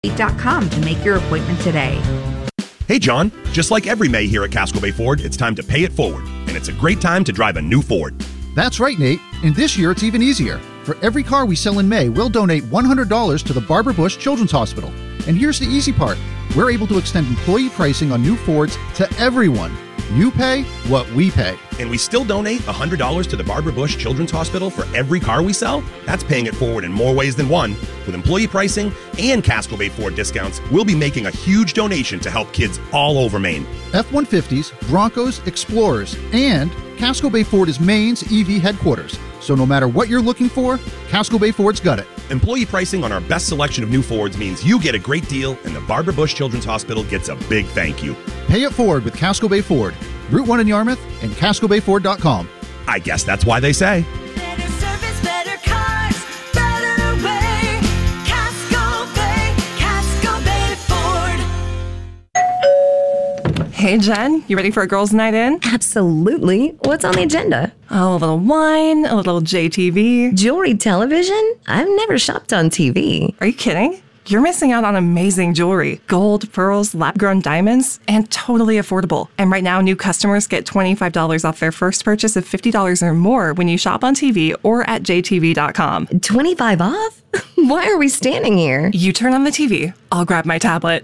cascobay.com to make your appointment today. Hey, John. Just like every May here at Casco Bay Ford, it's time to pay it forward. And it's a great time to drive a new Ford. That's right, Nate. And this year it's even easier. For every car we sell in May, we'll donate $100 to the Barbara Bush Children's Hospital. And here's the easy part. We're able to extend employee pricing on new Fords to everyone. You pay what we pay. And we still donate $100 to the Barbara Bush Children's Hospital for every car we sell? That's paying it forward in more ways than one. With employee pricing and Casco Bay Ford discounts, we'll be making a huge donation to help kids all over Maine. F-150s, Broncos, Explorers, and Casco Bay Ford is Maine's EV headquarters. So no matter what you're looking for, Casco Bay Ford's got it. Employee pricing on our best selection of new Fords means you get a great deal and the Barbara Bush Children's Hospital gets a big thank you. Pay it forward with Casco Bay Ford. Route 1 in Yarmouth and CascoBayFord.com. I guess that's why they say. Better service, better cars, better way. Casco Bay Ford. Hey, Jen, you ready for a girls' night in? Absolutely. What's on the agenda? Oh, a little wine, a little JTV. Jewelry television? I've never shopped on TV. Are you kidding? You're missing out on amazing jewelry. Gold, pearls, lab-grown diamonds, and totally affordable. And right now, new customers get $25 off their first purchase of $50 or more when you shop on TV or at jtv.com. 25 off? Why are we standing here? You turn on the TV, I'll grab my tablet.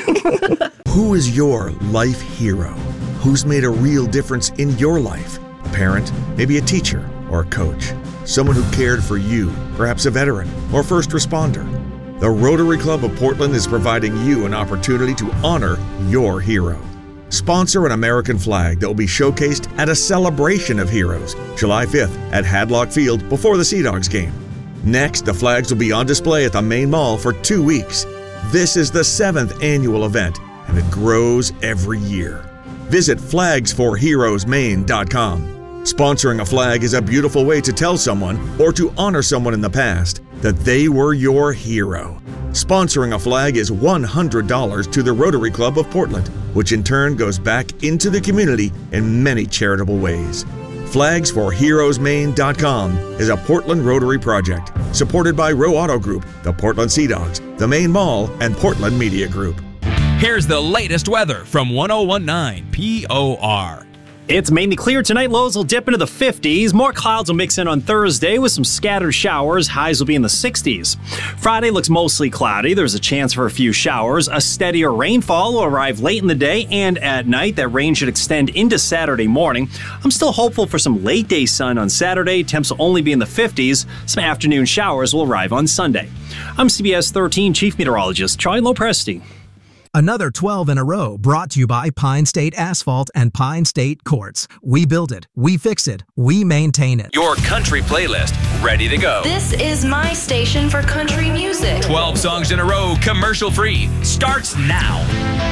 Who is your life hero? Who's made a real difference in your life? A parent, maybe a teacher, or a coach. Someone who cared for you, perhaps a veteran or first responder. The Rotary Club of Portland is providing you an opportunity to honor your hero. Sponsor an American flag that will be showcased at a celebration of heroes, July 5th at Hadlock Field before the Sea Dogs game. Next, the flags will be on display at the Main Mall for 2 weeks. This is the 7th annual event, and it grows every year. Visit flagsforheroesmaine.com. Sponsoring a flag is a beautiful way to tell someone, or to honor someone in the past, that they were your hero. Sponsoring a flag is $100 to the Rotary Club of Portland, which in turn goes back into the community in many charitable ways. Flagsforheroesmaine.com is a Portland Rotary project supported by Row Auto Group, the Portland Sea Dogs, the Main Mall, and Portland Media Group. Here's the latest weather from 1019 POR. It's mainly clear tonight. Lows will dip into the 50s. More clouds will mix in on Thursday with some scattered showers. Highs will be in the 60s. Friday looks mostly cloudy. There's a chance for a few showers. A steadier rainfall will arrive late in the day and at night. That rain should extend into Saturday morning. I'm still hopeful for some late day sun on Saturday. Temps will only be in the 50s. Some afternoon showers will arrive on Sunday. I'm CBS 13 Chief Meteorologist Charlie Lopresti. Another 12 in a row brought to you by Pine State Asphalt and Pine State Quartz. We build it, we fix it, we maintain it. Your country playlist, ready to go. This is my station for country music. 12 songs in a row, commercial free, starts now.